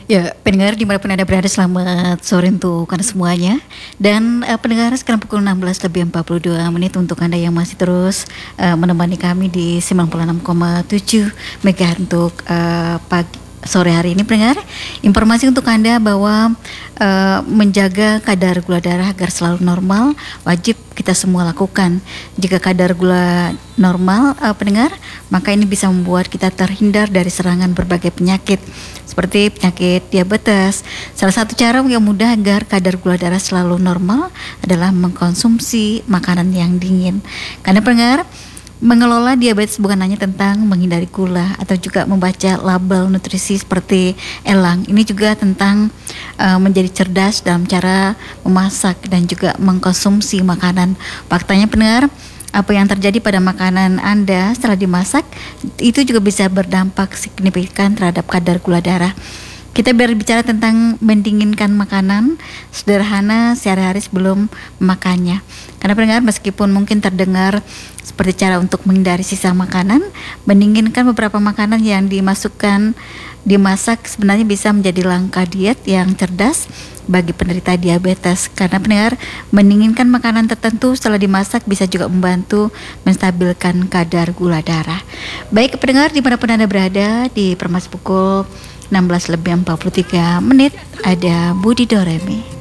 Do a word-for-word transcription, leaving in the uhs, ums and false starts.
Ya, pendengar dimanapun Anda berada, selamat sore untuk Anda semuanya. Dan uh, pendengar, sekarang pukul enam belas lebih empat puluh dua menit untuk Anda yang masih terus uh, menemani kami di sembilan puluh enam koma tujuh megahertz untuk uh, pagi sore hari ini. Pendengar, informasi untuk Anda bahwa uh, menjaga kadar gula darah agar selalu normal wajib kita semua lakukan. Jika kadar gula normal, uh, pendengar, maka ini bisa membuat kita terhindar dari serangan berbagai penyakit seperti penyakit diabetes. Salah satu cara yang mudah agar kadar gula darah selalu normal adalah mengkonsumsi makanan yang dingin. Karena pendengar, mengelola diabetes bukan hanya tentang menghindari gula atau juga membaca label nutrisi seperti elang. Ini juga tentang uh, menjadi cerdas dalam cara memasak dan juga mengkonsumsi makanan. Faktanya pendengar, apa yang terjadi pada makanan Anda setelah dimasak itu juga bisa berdampak signifikan terhadap kadar gula darah. Kita berbicara tentang mendinginkan makanan sederhana sehari-hari sebelum memakannya. Karena pendengar, meskipun mungkin terdengar seperti cara untuk menghindari sisa makanan, mendinginkan beberapa makanan yang dimasukkan dimasak sebenarnya bisa menjadi langkah diet yang cerdas bagi penderita diabetes. Karena pendengar, mendinginkan makanan tertentu setelah dimasak bisa juga membantu menstabilkan kadar gula darah. Baik pendengar, dimanapun Anda berada, di permas pukul enam belas lebih empat puluh tiga menit ada Budi Doremi.